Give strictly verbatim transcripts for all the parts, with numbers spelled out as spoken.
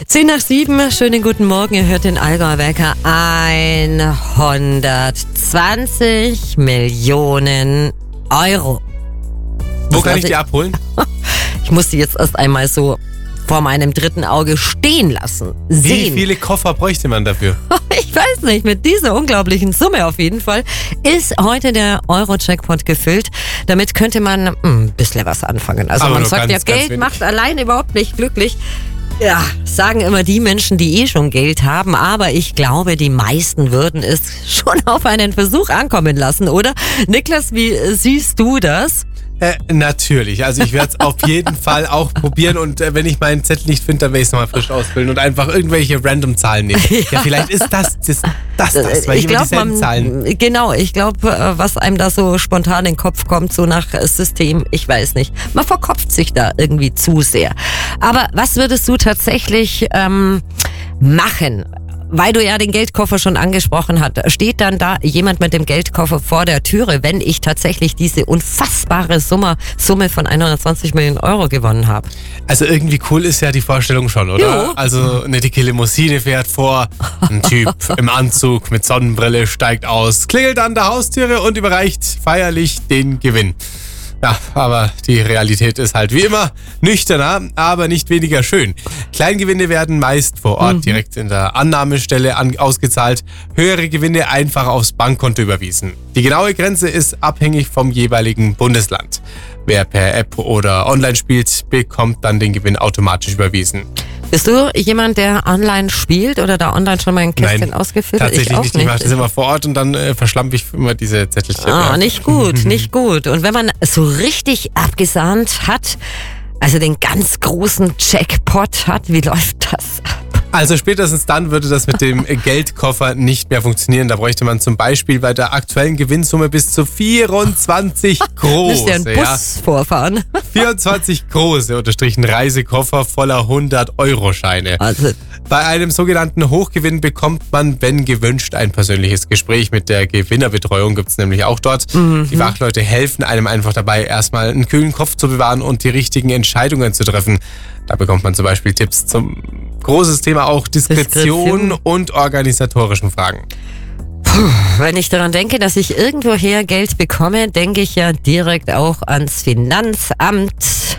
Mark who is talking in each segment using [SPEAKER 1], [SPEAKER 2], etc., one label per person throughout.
[SPEAKER 1] Zehn nach sieben, schönen guten Morgen, ihr hört den Allgäuer Wecker. hundertzwanzig Millionen Euro.
[SPEAKER 2] Wo
[SPEAKER 1] Das
[SPEAKER 2] kann ich
[SPEAKER 1] lasse
[SPEAKER 2] die abholen?
[SPEAKER 1] Ich muss die jetzt erst einmal so vor meinem dritten Auge stehen lassen,
[SPEAKER 2] Wie
[SPEAKER 1] sehen.
[SPEAKER 2] viele Koffer bräuchte man dafür?
[SPEAKER 1] Ich weiß nicht, mit dieser unglaublichen Summe auf jeden Fall ist heute der Euro-Jackpot gefüllt. Damit könnte man hm, ein bisschen was anfangen. Also
[SPEAKER 2] Aber
[SPEAKER 1] man
[SPEAKER 2] nur
[SPEAKER 1] sagt
[SPEAKER 2] ganz,
[SPEAKER 1] ja,
[SPEAKER 2] ganz
[SPEAKER 1] Geld
[SPEAKER 2] wenig.
[SPEAKER 1] macht allein überhaupt nicht glücklich. Ja, sagen immer die Menschen, die eh schon Geld haben, aber ich glaube, die meisten würden es schon auf einen Versuch ankommen lassen, oder? Niklas, wie siehst du das?
[SPEAKER 2] Äh, natürlich. Also ich werde es auf jeden Fall auch probieren und äh, wenn ich meinen Zettel nicht finde, dann werde ich es nochmal frisch ausfüllen und einfach irgendwelche random Zahlen nehmen. Ja, ja vielleicht ist das das, das, das weil
[SPEAKER 1] ich
[SPEAKER 2] immer
[SPEAKER 1] glaube,
[SPEAKER 2] dieselben
[SPEAKER 1] man,
[SPEAKER 2] Zahlen.
[SPEAKER 1] genau, ich glaube, was einem da so spontan in den Kopf kommt, so nach System, ich weiß nicht. Man verkopft sich da irgendwie zu sehr. Aber was würdest du tatsächlich ähm, machen? Weil du ja den Geldkoffer schon angesprochen hast, steht dann da jemand mit dem Geldkoffer vor der Türe, wenn ich tatsächlich diese unfassbare Summe, Summe von hundertzwanzig Millionen Euro gewonnen habe?
[SPEAKER 2] Also irgendwie cool ist ja die Vorstellung schon, oder?
[SPEAKER 1] Jo.
[SPEAKER 2] Also eine dicke Limousine fährt vor, ein Typ im Anzug mit Sonnenbrille steigt aus, klingelt an der Haustüre und überreicht feierlich den Gewinn. Ja, aber die Realität ist halt wie immer nüchterner, aber nicht weniger schön. Kleingewinne werden meist vor Ort
[SPEAKER 1] Mhm.
[SPEAKER 2] direkt in der Annahmestelle an, ausgezahlt, höhere Gewinne einfach aufs Bankkonto überwiesen. Die genaue Grenze ist abhängig vom jeweiligen Bundesland. Wer per App oder online spielt, bekommt dann den Gewinn automatisch überwiesen.
[SPEAKER 1] Bist du jemand, der online spielt oder da online schon mal ein Kästchen
[SPEAKER 2] Nein,
[SPEAKER 1] ausgefüllt hat?
[SPEAKER 2] tatsächlich
[SPEAKER 1] Ich auch
[SPEAKER 2] nicht. Ich mache das immer vor Ort und dann äh, verschlampe ich immer diese Zettelchen.
[SPEAKER 1] Ah,
[SPEAKER 2] Ja.
[SPEAKER 1] nicht gut, nicht gut. Und wenn man so richtig abgesahnt hat, also den ganz großen Jackpot hat, wie läuft das ab?
[SPEAKER 2] Also spätestens dann würde das mit dem Geldkoffer nicht mehr funktionieren. Da bräuchte man zum Beispiel bei der aktuellen Gewinnsumme bis zu vierundzwanzig große.
[SPEAKER 1] Müsst ihr einen Bus
[SPEAKER 2] ja,
[SPEAKER 1] vorfahren?
[SPEAKER 2] vierundzwanzig große unterstrichen Reisekoffer voller hundert-Euro-Scheine.
[SPEAKER 1] Also,
[SPEAKER 2] Bei einem sogenannten Hochgewinn bekommt man, wenn gewünscht, ein persönliches Gespräch mit der Gewinnerbetreuung. Gibt es nämlich auch dort.
[SPEAKER 1] Mhm.
[SPEAKER 2] Die Fachleute helfen einem einfach dabei, erstmal einen kühlen Kopf zu bewahren und die richtigen Entscheidungen zu treffen. Da bekommt man zum Beispiel Tipps zum großes Thema auch Diskretion,
[SPEAKER 1] Diskretion.
[SPEAKER 2] und organisatorischen Fragen.
[SPEAKER 1] wenn ich daran denke, dass ich irgendwoher Geld bekomme, denke ich ja direkt auch ans Finanzamt.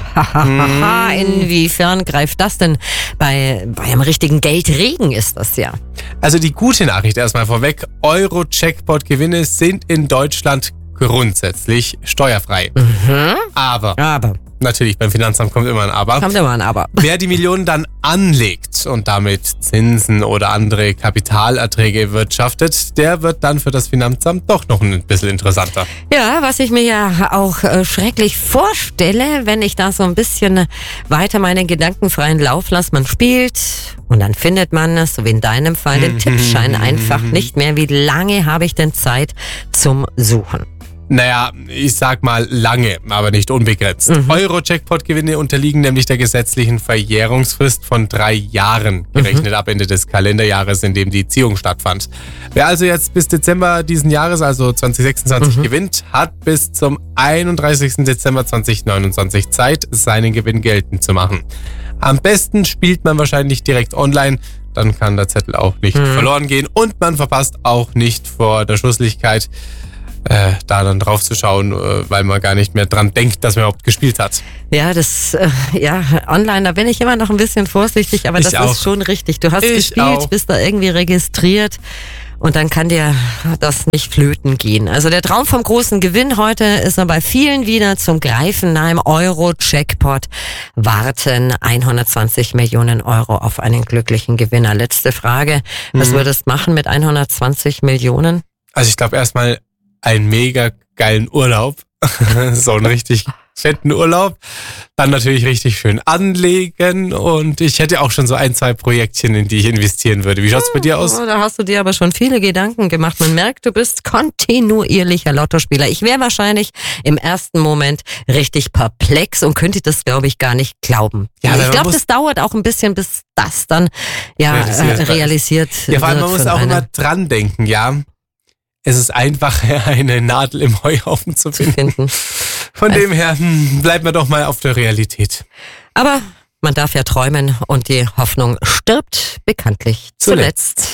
[SPEAKER 1] Hahaha, inwiefern greift das denn? Bei, bei einem richtigen Geldregen ist das ja.
[SPEAKER 2] Also die gute Nachricht erstmal vorweg. Euro-Jackpot-Gewinne sind in Deutschland grundsätzlich steuerfrei.
[SPEAKER 1] Mhm.
[SPEAKER 2] Aber,
[SPEAKER 1] Aber,
[SPEAKER 2] natürlich beim Finanzamt kommt immer ein Aber.
[SPEAKER 1] kommt immer ein Aber.
[SPEAKER 2] Wer die Millionen dann anlegt und damit Zinsen oder andere Kapitalerträge erwirtschaftet, der wird dann für das Finanzamt doch noch ein bisschen interessanter.
[SPEAKER 1] Ja, was ich mir ja auch äh, schrecklich vorstelle, wenn ich da so ein bisschen weiter meinen Gedanken freien Lauf lasse. Man spielt und dann findet man, so wie in deinem Fall, den Tippschein einfach nicht mehr. Wie lange habe ich denn Zeit zum Suchen?
[SPEAKER 2] Naja, ich sag mal lange, aber nicht unbegrenzt.
[SPEAKER 1] Mhm.
[SPEAKER 2] Euro-Jackpot-Gewinne unterliegen nämlich der gesetzlichen Verjährungsfrist von drei Jahren, gerechnet ab Ende des Kalenderjahres, in dem die Ziehung stattfand. Wer also jetzt bis Dezember diesen Jahres, also zwanzig sechsundzwanzig,
[SPEAKER 1] Mhm.
[SPEAKER 2] gewinnt, hat bis zum einunddreißigsten Dezember zweitausendneunundzwanzig Zeit, seinen Gewinn geltend zu machen. Am besten spielt man wahrscheinlich direkt online, dann kann der Zettel auch nicht
[SPEAKER 1] Mhm.
[SPEAKER 2] verloren gehen und man verpasst auch nicht vor der Schlusslichkeit, Äh, da dann drauf zu schauen, äh, weil man gar nicht mehr dran denkt, dass man überhaupt gespielt hat.
[SPEAKER 1] Ja, das, äh, ja, online, da bin ich immer noch ein bisschen vorsichtig, aber
[SPEAKER 2] Ich
[SPEAKER 1] das
[SPEAKER 2] auch.
[SPEAKER 1] ist schon richtig. Du hast
[SPEAKER 2] Ich
[SPEAKER 1] gespielt,
[SPEAKER 2] auch.
[SPEAKER 1] bist da irgendwie registriert und dann kann dir das nicht flöten gehen. Also der Traum vom großen Gewinn heute ist noch bei vielen wieder zum Greifen nahe. Im Euro-Jackpot warten hundertzwanzig Millionen Euro auf einen glücklichen Gewinner. Letzte Frage, was
[SPEAKER 2] Mhm.
[SPEAKER 1] würdest du machen mit hundertzwanzig Millionen?
[SPEAKER 2] Also ich glaube erstmal einen mega geilen Urlaub, so einen richtig fetten Urlaub, dann natürlich richtig schön anlegen und ich hätte auch schon so ein, zwei Projektchen, in die ich investieren würde. Wie schaut's bei dir aus?
[SPEAKER 1] Oh, da hast du dir aber schon viele Gedanken gemacht. Man merkt, du bist kontinuierlicher Lottospieler. Ich wäre wahrscheinlich im ersten Moment richtig perplex und könnte das, glaube ich, gar nicht glauben.
[SPEAKER 2] Ja, aber
[SPEAKER 1] ich
[SPEAKER 2] man
[SPEAKER 1] glaube,
[SPEAKER 2] muss-
[SPEAKER 1] das dauert auch ein bisschen, bis das dann ja
[SPEAKER 2] Realisiert
[SPEAKER 1] äh,
[SPEAKER 2] ist.
[SPEAKER 1] realisiert
[SPEAKER 2] Ja, vor allem
[SPEAKER 1] wird
[SPEAKER 2] man muss
[SPEAKER 1] von
[SPEAKER 2] auch
[SPEAKER 1] einer
[SPEAKER 2] immer dran denken, ja. Es ist einfacher, eine Nadel im Heuhaufen zu
[SPEAKER 1] zu
[SPEAKER 2] finden.
[SPEAKER 1] finden.
[SPEAKER 2] Von dem her, hm, bleiben wir doch mal auf der Realität.
[SPEAKER 1] Aber Man darf ja träumen und die Hoffnung stirbt bekanntlich zuletzt.